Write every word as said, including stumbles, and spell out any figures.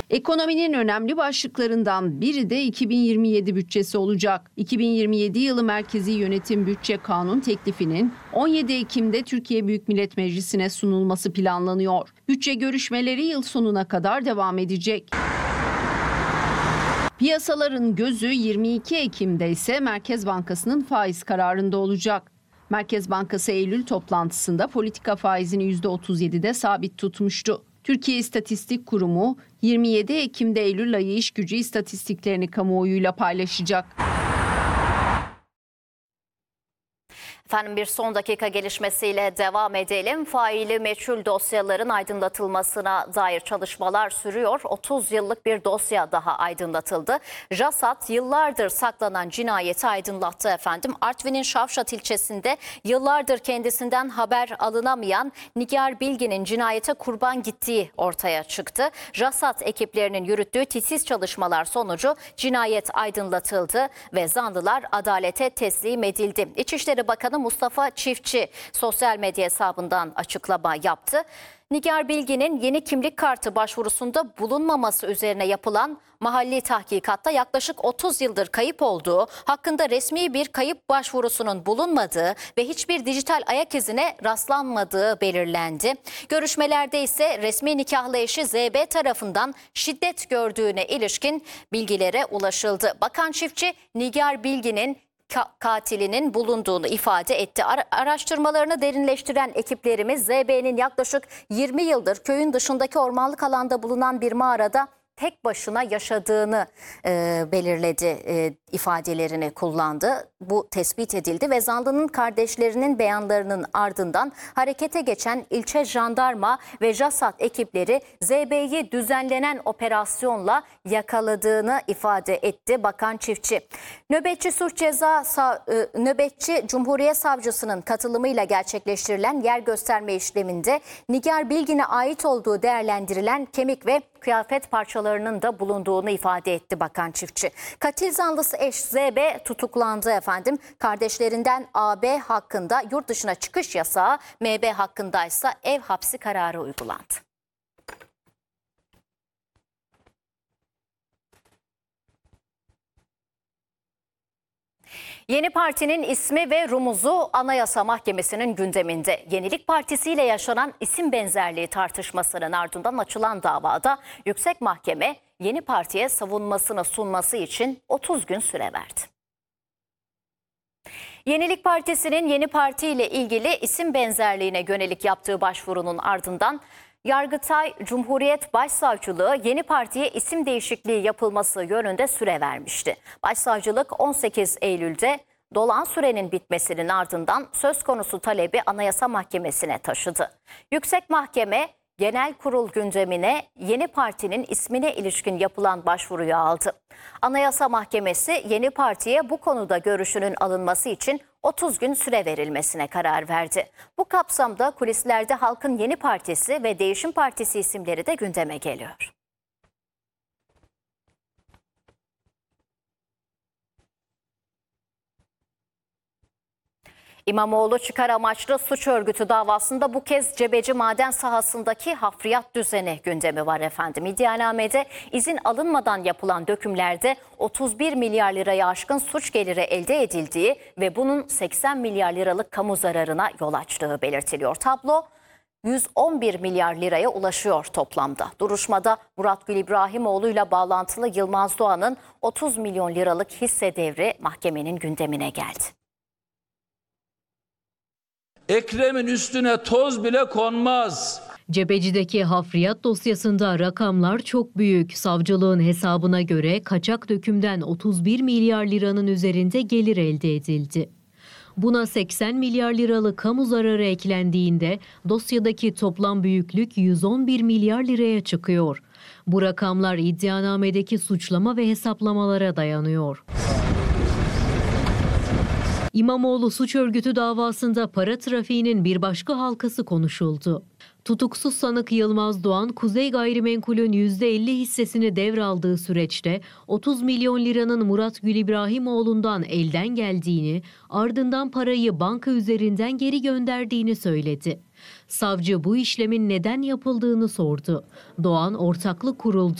Ekonominin önemli başlıklarından biri de iki bin yirmi yedi bütçesi olacak. iki bin yirmi yedi yılı Merkezi Yönetim Bütçe Kanun teklifinin on yedi Ekim'de Türkiye Büyük Millet Meclisi'ne sunulması planlanıyor. Bütçe görüşmeleri yıl sonuna kadar devam edecek. Piyasaların gözü yirmi iki Ekim'de ise Merkez Bankası'nın faiz kararında olacak. Merkez Bankası Eylül toplantısında politika faizini yüzde otuz yedide sabit tutmuştu. Türkiye İstatistik Kurumu yirmi yedi Ekim'de Eylül ayı iş gücü istatistiklerini kamuoyuyla paylaşacak. Efendim bir son dakika gelişmesiyle devam edelim. Faili meçhul dosyaların aydınlatılmasına dair çalışmalar sürüyor. otuz yıllık bir dosya daha aydınlatıldı. JASAT yıllardır saklanan cinayeti aydınlattı efendim. Artvin'in Şavşat ilçesinde yıllardır kendisinden haber alınamayan Nigar Bilgin'in cinayete kurban gittiği ortaya çıktı. JASAT ekiplerinin yürüttüğü titiz çalışmalar sonucu cinayet aydınlatıldı ve zanlılar adalete teslim edildi. İçişleri Bakanı Mustafa Çiftçi sosyal medya hesabından açıklama yaptı. Nigar Bilgin'in yeni kimlik kartı başvurusunda bulunmaması üzerine yapılan mahalli tahkikatta yaklaşık otuz yıldır kayıp olduğu, hakkında resmi bir kayıp başvurusunun bulunmadığı ve hiçbir dijital ayak izine rastlanmadığı belirlendi. Görüşmelerde ise resmi nikahlı eşi Z B tarafından şiddet gördüğüne ilişkin bilgilere ulaşıldı. Bakan Çiftçi, Nigar Bilgin'in katilinin bulunduğunu ifade etti. Araştırmalarını derinleştiren ekiplerimiz Z B'nin yaklaşık yirmi yıldır köyün dışındaki ormanlık alanda bulunan bir mağarada tek başına yaşadığını e, belirledi, e, ifadelerini kullandı. Bu tespit edildi ve zanlının kardeşlerinin beyanlarının ardından harekete geçen ilçe jandarma ve JASAT ekipleri Z B'yi düzenlenen operasyonla yakaladığını ifade etti Bakan Çiftçi. Nöbetçi Suç Ceza e, Nöbetçi Cumhuriyet Savcısının katılımıyla gerçekleştirilen yer gösterme işleminde Nigar Bilgin'e ait olduğu değerlendirilen kemik ve kıyafet parçalarının da bulunduğunu ifade etti Bakan Çiftçi. Katil zanlısı eş Z B tutuklandı efendim. Kardeşlerinden A B hakkında yurt dışına çıkış yasağı, M B hakkındaysa ev hapsi kararı uygulandı. Yeni Parti'nin ismi ve rumuzu Anayasa Mahkemesi'nin gündeminde. Yenilik Partisi ile yaşanan isim benzerliği tartışmasının ardından açılan davada Yüksek Mahkeme Yeni Parti'ye savunmasını sunması için otuz gün süre verdi. Yenilik Partisi'nin Yeni Parti ile ilgili isim benzerliğine yönelik yaptığı başvurunun ardından Yargıtay Cumhuriyet Başsavcılığı Yeni Parti'ye isim değişikliği yapılması yönünde süre vermişti. Başsavcılık on sekiz Eylül'de dolan sürenin bitmesinin ardından söz konusu talebi Anayasa Mahkemesi'ne taşıdı. Yüksek Mahkeme Genel Kurul gündemine Yeni Parti'nin ismine ilişkin yapılan başvuruyu aldı. Anayasa Mahkemesi Yeni Parti'ye bu konuda görüşünün alınması için otuz gün süre verilmesine karar verdi. Bu kapsamda kulislerde Halkın Yeni Partisi ve Değişim Partisi isimleri de gündeme geliyor. İmamoğlu çıkar amaçlı suç örgütü davasında bu kez Cebeci maden sahasındaki hafriyat düzeni gündemi var efendim. İddianamede izin alınmadan yapılan dökümlerde otuz bir milyar liraya aşkın suç geliri elde edildiği ve bunun seksen milyar liralık kamu zararına yol açtığı belirtiliyor. Tablo yüz on bir milyar liraya ulaşıyor toplamda. Duruşmada Murat Gül İbrahimoğlu ile bağlantılı Yılmaz Doğan'ın otuz milyon liralık hisse devri mahkemenin gündemine geldi. Ekrem'in üstüne toz bile konmaz. Cebeci'deki hafriyat dosyasında rakamlar çok büyük. Savcılığın hesabına göre kaçak dökümden otuz bir milyar liranın üzerinde gelir elde edildi. Buna seksen milyar liralık kamu zararı eklendiğinde dosyadaki toplam büyüklük yüz on bir milyar liraya çıkıyor. Bu rakamlar iddianamedeki suçlama ve hesaplamalara dayanıyor. İmamoğlu suç örgütü davasında para trafiğinin bir başka halkası konuşuldu. Tutuksuz sanık Yılmaz Doğan, Kuzey Gayrimenkul'ün yüzde elli hissesini devraldığı süreçte otuz milyon liranın Murat Gül İbrahimoğlu'ndan elden geldiğini, ardından parayı banka üzerinden geri gönderdiğini söyledi. Savcı bu işlemin neden yapıldığını sordu. Doğan ortaklık kuruldu.